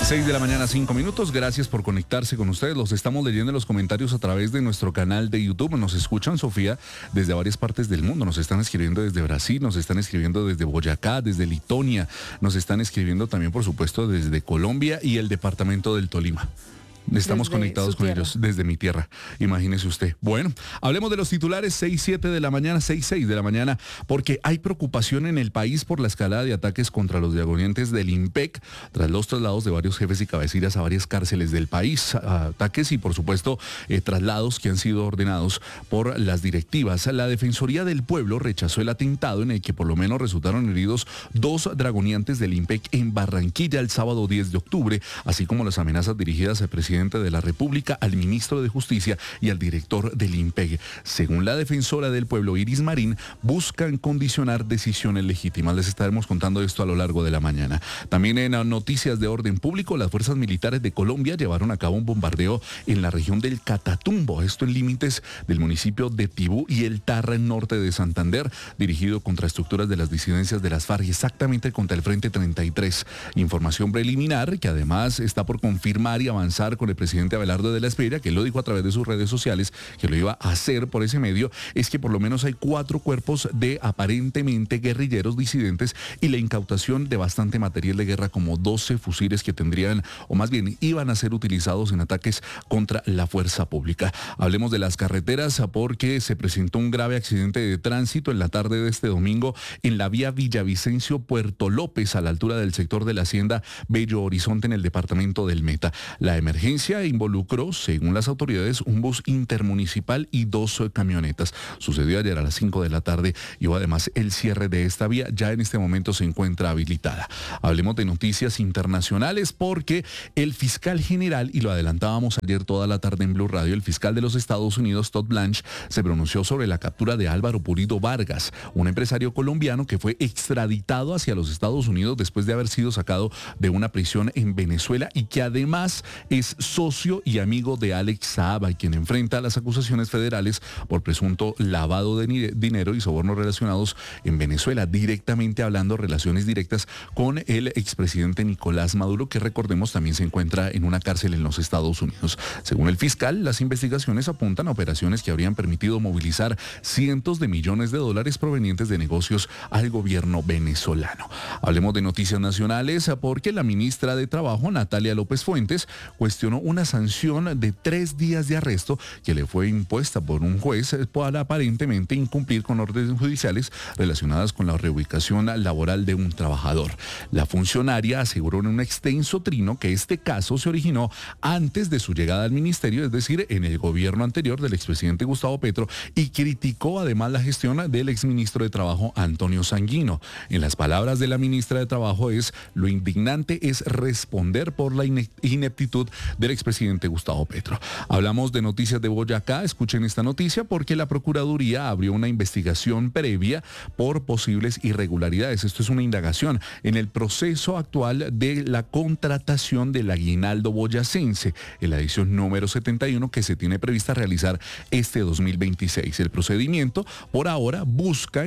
6 de la mañana, 5 minutos. Gracias por conectarse con ustedes. Los estamos leyendo en los comentarios a través de nuestro canal de YouTube. Nos escuchan, Sofía, desde varias partes del mundo. Nos están escribiendo desde Brasil, nos están escribiendo desde Boyacá, desde Litonia. Nos están escribiendo también, por supuesto, desde Colombia y el departamento del Tolima. Estamos desde conectados con tierra. ellos desde mi tierra, imagínese usted. Bueno, hablemos de los titulares 6-7 de la mañana, 6-6 de la mañana, porque hay preocupación en el país por la escalada de ataques contra los diagonientes del IMPEC tras los traslados de varios jefes y cabecillas a varias cárceles del país. Ataques y, por supuesto, traslados que han sido ordenados por las directivas. La Defensoría del Pueblo rechazó el atentado en el que por lo menos resultaron heridos 2 dragoniantes del IMPEC en Barranquilla el sábado 10 de octubre, así como las amenazas dirigidas al presidente de la República, al ministro de Justicia y al director del IMPEG. Según la defensora del pueblo, Iris Marín, buscan condicionar decisiones legítimas. Les estaremos contando esto a lo largo de la mañana. También en noticias de orden público, las fuerzas militares de Colombia llevaron a cabo un bombardeo en la región del Catatumbo, esto en límites del municipio de Tibú y el Tarra, en norte de Santander, dirigido contra estructuras de las disidencias de las FARC, exactamente contra el Frente 33. Información preliminar que además está por confirmar y avanzar con el presidente Abelardo de la Espriella, que lo dijo a través de sus redes sociales, que lo iba a hacer por ese medio, es que por lo menos hay 4 cuerpos de aparentemente guerrilleros disidentes y la incautación de bastante material de guerra, como 12 fusiles que tendrían, o más bien iban a ser utilizados en ataques contra la fuerza pública. Hablemos de las carreteras, porque se presentó un grave accidente de tránsito en la tarde de este domingo en la vía Villavicencio-Puerto López, a la altura del sector de la hacienda Bello Horizonte, en el departamento del Meta. La emergencia involucró, según las autoridades, un bus intermunicipal y 2 camionetas. Sucedió ayer a las 5 de la tarde y hubo además el cierre de esta vía. Ya en este momento se encuentra habilitada. Hablemos de noticias internacionales, porque el fiscal general, y lo adelantábamos ayer toda la tarde en Blue Radio, el fiscal de los Estados Unidos, Todd Blanche, se pronunció sobre la captura de Álvaro Pulido Vargas, un empresario colombiano que fue extraditado hacia los Estados Unidos después de haber sido sacado de una prisión en Venezuela y que además es socio y amigo de Alex Saab, quien enfrenta las acusaciones federales por presunto lavado de dinero y sobornos relacionados en Venezuela, directamente hablando relaciones directas con el expresidente Nicolás Maduro, que recordemos también se encuentra en una cárcel en los Estados Unidos. Según el fiscal, las investigaciones apuntan a operaciones que habrían permitido movilizar cientos de millones de dólares provenientes de negocios al gobierno venezolano. Hablemos de noticias nacionales, porque la ministra de Trabajo, Natalia López Fuentes, cuestionó una sanción de 3 días de arresto que le fue impuesta por un juez por aparentemente incumplir con órdenes judiciales relacionadas con la reubicación laboral de un trabajador. La funcionaria aseguró en un extenso trino que este caso se originó antes de su llegada al ministerio, es decir, en el gobierno anterior del expresidente Gustavo Petro, y criticó además la gestión del exministro de Trabajo, Antonio Sanguino. En las palabras de la ministra de Trabajo lo indignante es responder por la ineptitud del expresidente Gustavo Petro. Hablamos de noticias de Boyacá. Escuchen esta noticia, porque la Procuraduría abrió una investigación previa por posibles irregularidades. Esto es una indagación en el proceso actual de la contratación del aguinaldo boyacense, en la edición número 71 que se tiene prevista realizar este 2026. El procedimiento por ahora busca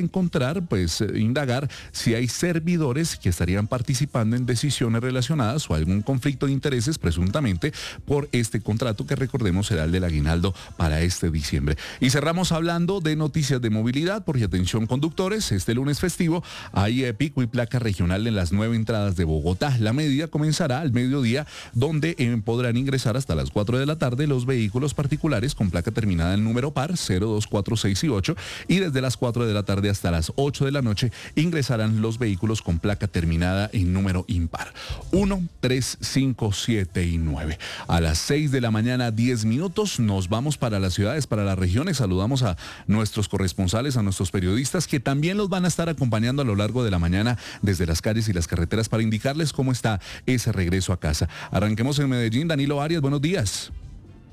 indagar si hay servidores que estarían participando en decisiones relacionadas o algún conflicto de intereses presuntamente por este contrato, que recordemos será el del aguinaldo para este diciembre. Y cerramos hablando de noticias de movilidad, porque atención conductores, este lunes festivo hay pico y placa regional en las 9 entradas de Bogotá. La medida comenzará al mediodía, donde podrán ingresar hasta las 4 de la tarde los vehículos particulares con placa terminada en número par 0, 2, 4, 6 y 8, y desde las 4 de la tarde hasta las 8 de la noche ingresarán los vehículos con placa terminada en número impar 1, 3, 5, 7 y 9. A las 6 de la mañana, 10 minutos, nos vamos para las ciudades, para las regiones. Saludamos a nuestros corresponsales, a nuestros periodistas, que también los van a estar acompañando a lo largo de la mañana desde las calles y las carreteras para indicarles cómo está ese regreso a casa. Arranquemos en Medellín. Danilo Arias, buenos días.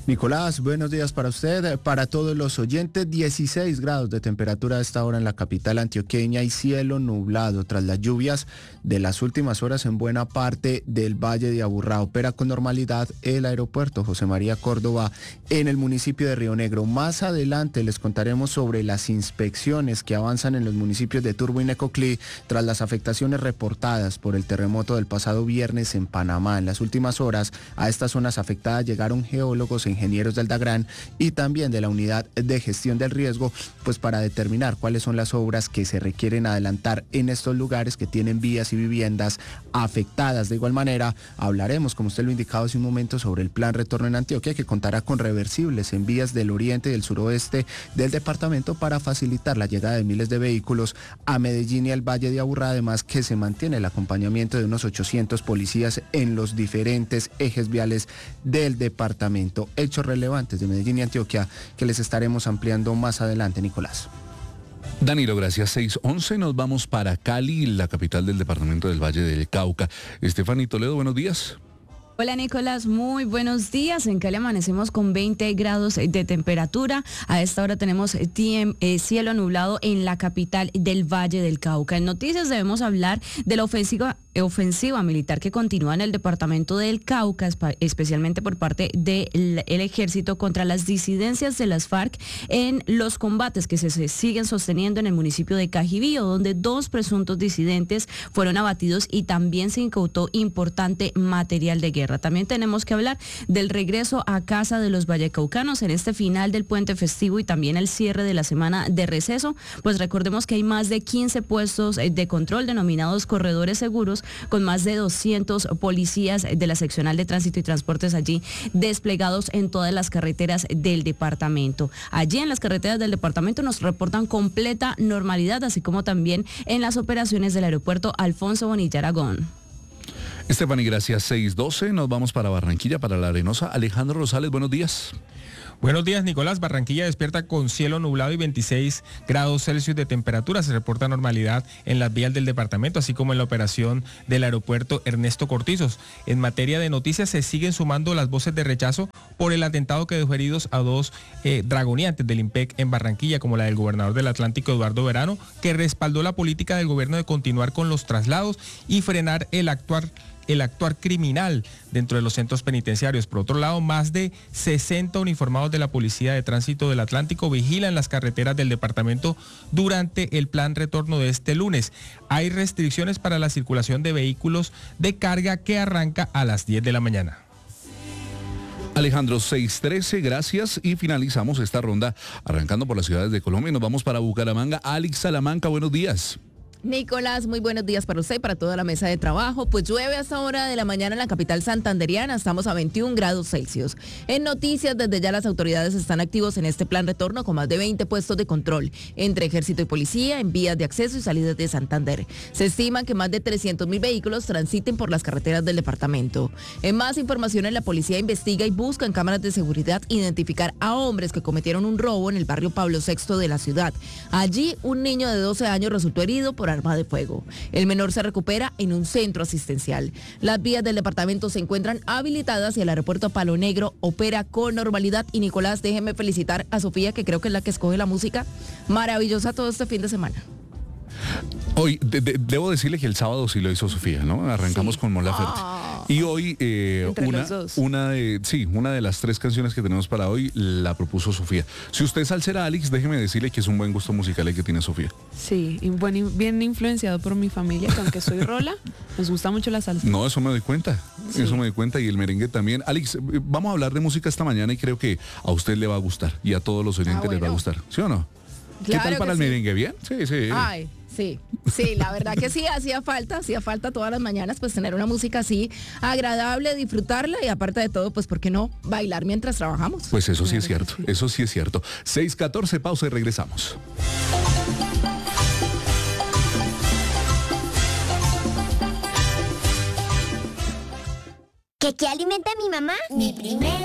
Nicolás, buenos días para usted, para todos los oyentes. 16 grados de temperatura a esta hora en la capital antioqueña y cielo nublado tras las lluvias de las últimas horas en buena parte del Valle de Aburrá. Opera con normalidad el aeropuerto José María Córdoba en el municipio de Río Negro. Más adelante les contaremos sobre las inspecciones que avanzan en los municipios de Turbo y Necoclí tras las afectaciones reportadas por el terremoto del pasado viernes en Panamá. En las últimas horas a estas zonas afectadas llegaron geólogos, ingenieros del DAGRAN y también de la Unidad de Gestión del Riesgo, pues para determinar cuáles son las obras que se requieren adelantar en estos lugares que tienen vías y viviendas afectadas. De igual manera, hablaremos, como usted lo indicaba hace un momento, sobre el plan Retorno en Antioquia, que contará con reversibles en vías del oriente y del suroeste del departamento para facilitar la llegada de miles de vehículos a Medellín y al Valle de Aburrá, además que se mantiene el acompañamiento de unos 800 policías en los diferentes ejes viales del departamento. Hechos relevantes de Medellín y Antioquia que les estaremos ampliando más adelante, Nicolás. Danilo, gracias. 6:11, nos vamos para Cali, la capital del departamento del Valle del Cauca. Estefanía Toledo, buenos días. Hola Nicolás, muy buenos días. En Cali amanecemos con 20 grados de temperatura. A esta hora tenemos cielo nublado en la capital del Valle del Cauca. En noticias debemos hablar de la ofensiva militar que continúa en el departamento del Cauca, especialmente por parte del ejército contra las disidencias de las FARC en los combates que se siguen sosteniendo en el municipio de Cajibío, donde 2 presuntos disidentes fueron abatidos y también se incautó importante material de guerra. También tenemos que hablar del regreso a casa de los vallecaucanos en este final del puente festivo y también el cierre de la semana de receso. Pues recordemos que hay más de 15 puestos de control denominados corredores seguros, con más de 200 policías de la seccional de tránsito y transportes allí desplegados en todas las carreteras del departamento. Allí en las carreteras del departamento nos reportan completa normalidad, así como también en las operaciones del aeropuerto Alfonso Bonilla Aragón. Estefanía, gracias. 6:12, nos vamos para Barranquilla, para La Arenosa. Alejandro Rosales, buenos días. Buenos días, Nicolás. Barranquilla despierta con cielo nublado y 26 grados Celsius de temperatura. Se reporta normalidad en las vías del departamento, así como en la operación del aeropuerto Ernesto Cortizos. En materia de noticias, se siguen sumando las voces de rechazo por el atentado que dejó heridos a 2 dragoneantes del IMPEC en Barranquilla, como la del gobernador del Atlántico, Eduardo Verano, que respaldó la política del gobierno de continuar con los traslados y frenar el actuar criminal dentro de los centros penitenciarios. Por otro lado, más de 60 uniformados de la Policía de Tránsito del Atlántico vigilan las carreteras del departamento durante el plan retorno de este lunes. Hay restricciones para la circulación de vehículos de carga que arranca a las 10 de la mañana. Alejandro, 6:13, gracias. Y finalizamos esta ronda arrancando por las ciudades de Colombia y nos vamos para Bucaramanga. Alex Salamanca, buenos días. Nicolás, muy buenos días para usted y para toda la mesa de trabajo. Pues llueve a esta hora de la mañana en la capital santanderiana, estamos a 21 grados Celsius. En noticias, desde ya las autoridades están activos en este plan retorno con más de 20 puestos de control entre ejército y policía en vías de acceso y salidas de Santander. Se estima que más de 300.000 vehículos transiten por las carreteras del departamento. En más informaciones, la policía investiga y busca en cámaras de seguridad identificar a hombres que cometieron un robo en el barrio Pablo VI de la ciudad. Allí, un niño de 12 años resultó herido por arma de fuego. El menor se recupera en un centro asistencial. Las vías del departamento se encuentran habilitadas y el aeropuerto Palo Negro opera con normalidad. Y Nicolás, déjeme felicitar a Sofía, que creo que es la que escoge la música maravillosa todo este fin de semana. Hoy, debo decirle que el sábado sí lo hizo Sofía, ¿no? Arrancamos con Mon Laferte. Y hoy una de las 3 canciones que tenemos para hoy la propuso Sofía. Si usted es salsera, Alex, déjeme decirle que es un buen gusto musical el que tiene Sofía. Sí, y bien influenciado por mi familia, que aunque soy rola, nos gusta mucho la salsa. No, eso me doy cuenta. Sí. Eso me doy cuenta, y el merengue también. Alex, vamos a hablar de música esta mañana y creo que a usted le va a gustar y a todos los oyentes les va a gustar. ¿Sí o no? Claro. ¿Qué tal para el merengue? ¿Bien? Sí. Ay, sí, la verdad que sí, hacía falta todas las mañanas pues tener una música así agradable, disfrutarla y aparte de todo, pues ¿por qué no bailar mientras trabajamos? Pues eso sí es cierto, eso sí es cierto. 6:14, pausa y regresamos. ¿Qué alimenta a mi mamá? Mi primera.